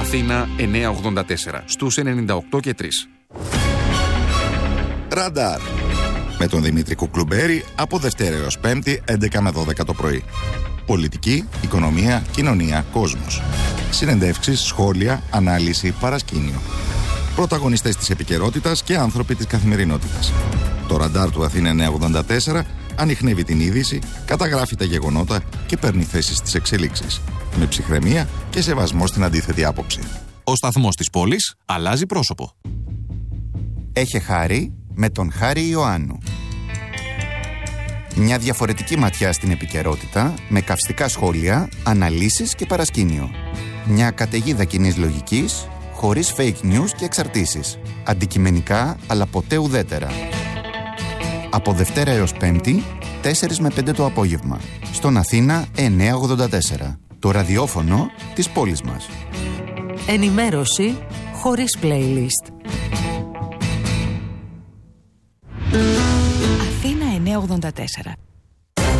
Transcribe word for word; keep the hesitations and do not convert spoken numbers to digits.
Αθήνα εννιακόσια ογδόντα τέσσερα, στους ενενήντα οκτώ και τρία. Ραντάρ. Με τον Δημήτρη Κουκλουμπέρη από Δευτέρα έως Πέμπτη, έντεκα με δώδεκα το πρωί. Πολιτική, οικονομία, κοινωνία, κόσμος. Συνεντεύξεις, σχόλια, ανάλυση, παρασκήνιο. Πρωταγωνιστές της επικαιρότητας και άνθρωποι της καθημερινότητας. Το Ραντάρ του Αθήνα εννιακόσια ογδόντα τέσσερα ανιχνεύει την είδηση, καταγράφει τα γεγονότα και παίρνει θέσεις στις εξελίξεις. Με ψυχραιμία και σεβασμό στην αντίθετη άποψη. Ο σταθμός της πόλης αλλάζει πρόσωπο. Έχε χάρη με τον Χάρη Ιωάννου. Μια διαφορετική ματιά στην επικαιρότητα με καυστικά σχόλια, αναλύσεις και παρασκήνιο. Μια καταιγίδα κοινής λογικής, χωρίς fake news και εξαρτήσεις. Αντικειμενικά, αλλά ποτέ ουδέτερα. Από Δευτέρα έως Πέμπτη, τέσσερα με πέντε το απόγευμα. Στον Αθήνα εννιακόσια ογδόντα τέσσερα. Το ραδιόφωνο της πόλης μας. Ενημέρωση χωρίς playlist. Αθήνα εννιακόσια ογδόντα τέσσερα.